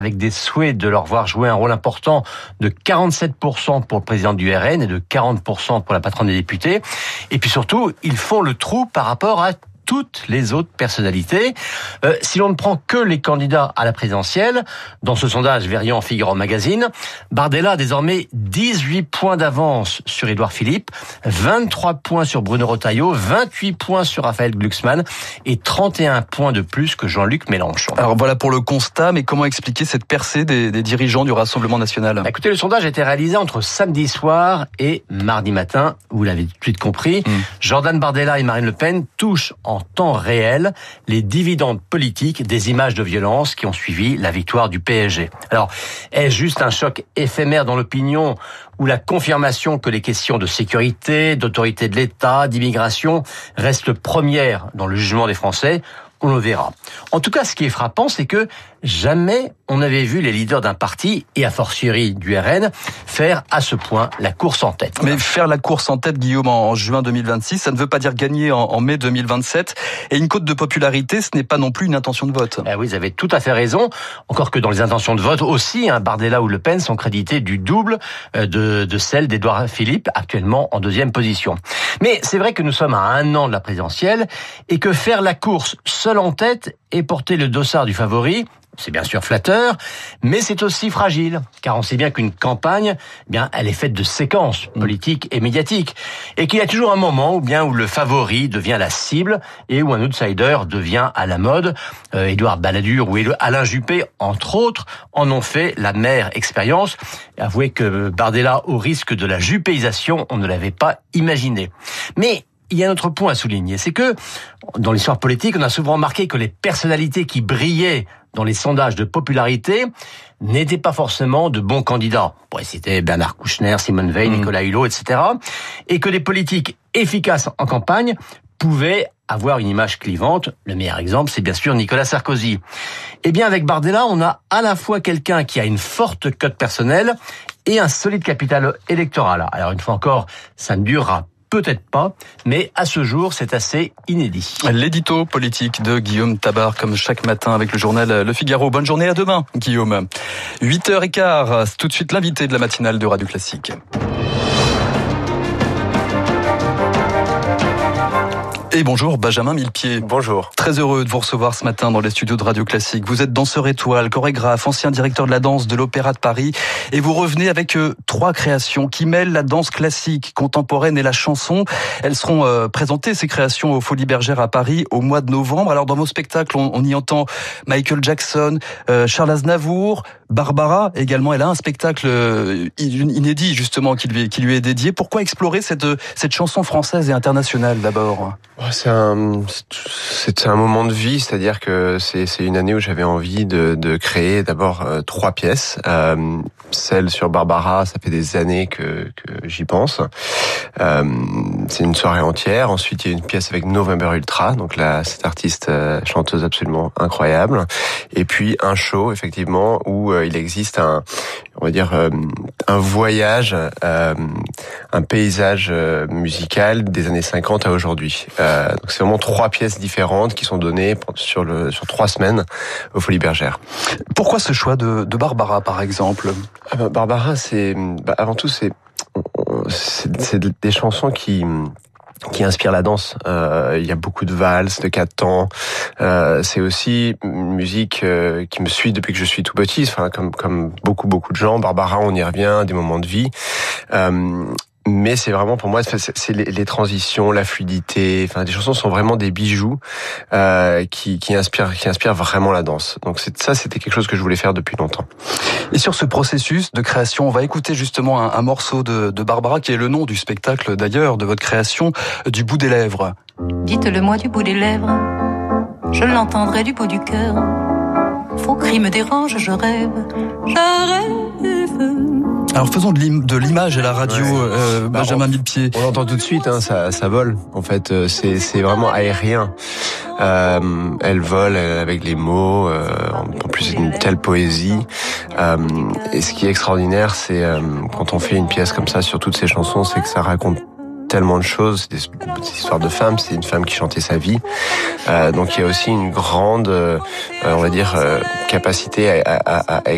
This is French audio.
avec des souhaits de leur voir jouer un rôle important de 47% pour le président du RN et de 40% pour la patronne des députés. Et puis surtout, ils font le trou par rapport à toutes les autres personnalités. Si l'on ne prend que les candidats à la présidentielle, dans ce sondage Verian Figaro Magazine, Bardella a désormais 18 points d'avance sur Édouard Philippe, 23 points sur Bruno Retailleau, 28 points sur Raphaël Glucksmann et 31 points de plus que Jean-Luc Mélenchon. Alors voilà pour le constat, mais comment expliquer cette percée des dirigeants du Rassemblement national ? Écoutez, le sondage a été réalisé entre samedi soir et mardi matin. Vous l'avez tout de suite compris. Jordan Bardella et Marine Le Pen touchent en temps réel les dividendes politiques des images de violence qui ont suivi la victoire du PSG. Alors, est-ce juste un choc éphémère dans l'opinion ou la confirmation que les questions de sécurité, d'autorité de l'État, d'immigration restent premières dans le jugement des Français ? On le verra. En tout cas, ce qui est frappant, c'est que jamais on n'avait vu les leaders d'un parti, et a fortiori du RN, faire à ce point la course en tête. Mais faire la course en tête, Guillaume, en juin 2026, ça ne veut pas dire gagner en mai 2027. Et une cote de popularité, ce n'est pas non plus une intention de vote. Oui, vous avez tout à fait raison. Encore que dans les intentions de vote aussi, Bardella ou Le Pen sont crédités du double de celle d'Édouard Philippe, actuellement en deuxième position. Mais c'est vrai que nous sommes à 1 an de la présidentielle et que faire la course seul en tête et porter le dossard du favori, c'est bien sûr flatteur, mais c'est aussi fragile, car on sait bien qu'une campagne, elle est faite de séquences politiques et médiatiques, et qu'il y a toujours un moment où le favori devient la cible et où un outsider devient à la mode. Édouard Balladur ou Alain Juppé, entre autres, en ont fait la mère expérience. Avouez que Bardella, au risque de la juppéisation, on ne l'avait pas imaginé. Mais il y a un autre point à souligner, c'est que dans l'histoire politique, on a souvent remarqué que les personnalités qui brillaient dans les sondages de popularité n'étaient pas forcément de bons candidats. On pourrait citer Bernard Kouchner, Simone Veil, Nicolas Hulot, etc. Et que des politiques efficaces en campagne pouvaient avoir une image clivante. Le meilleur exemple, c'est bien sûr Nicolas Sarkozy. Avec Bardella, on a à la fois quelqu'un qui a une forte cote personnelle et un solide capital électoral. Alors une fois encore, ça ne durera peut-être pas, mais à ce jour, c'est assez inédit. L'édito politique de Guillaume Tabar, comme chaque matin avec le journal Le Figaro. Bonne journée, à demain, Guillaume. 8h15, c'est tout de suite l'invité de la matinale de Radio Classique. Et bonjour Benjamin Millepied. Bonjour. Très heureux de vous recevoir ce matin dans les studios de Radio Classique. Vous êtes danseur étoile, chorégraphe, ancien directeur de la danse de l'Opéra de Paris, et vous revenez avec 3 créations qui mêlent la danse classique, contemporaine et la chanson. Elles seront présentées, ces créations, au Folies Bergères à Paris au mois de novembre. Alors dans vos spectacles, on y entend Michael Jackson, Charles Aznavour, Barbara également. Elle a un spectacle inédit justement qui lui est dédié. Pourquoi explorer cette chanson française et internationale d'abord ? C'est un moment de vie, c'est-à-dire que c'est une année où j'avais envie de créer d'abord 3 pièces. Celle sur Barbara, ça fait des années que j'y pense. C'est une soirée entière. Ensuite, il y a une pièce avec November Ultra, donc là, cette artiste chanteuse absolument incroyable. Et puis un show, effectivement, où il existe un voyage, un paysage musical des années 50 à aujourd'hui. Donc c'est vraiment 3 pièces différentes qui sont données sur 3 semaines aux Folies Bergères. Pourquoi ce choix de Barbara, par exemple ? Barbara, avant tout, c'est des chansons qui inspire la danse. Il y a beaucoup de valses, de 4 temps. C'est aussi une musique qui me suit depuis que je suis tout petit. Enfin, comme beaucoup de gens. Barbara, on y revient à des moments de vie. Mais c'est vraiment, pour moi, c'est les transitions, la fluidité. Enfin, les chansons sont vraiment des bijoux qui inspirent vraiment la danse. Donc c'était quelque chose que je voulais faire depuis longtemps. Et sur ce processus de création, on va écouter justement un morceau de Barbara, qui est le nom du spectacle d'ailleurs, de votre création, Du bout des lèvres. Dites-le-moi du bout des lèvres, je l'entendrai du bout du cœur. Vos cris me dérangent, je rêve. Alors faisons de l'image à la radio, Benjamin Millepied. On l'entend tout de suite, ça vole. En fait, c'est vraiment aérien. Elle vole avec les mots. En plus, c'est une telle poésie. Et ce qui est extraordinaire, c'est quand on fait une pièce comme ça sur toutes ces chansons, c'est que ça raconte tellement de choses. C'est des histoires de femmes. C'est une femme qui chantait sa vie. Donc il y a aussi une grande, capacité à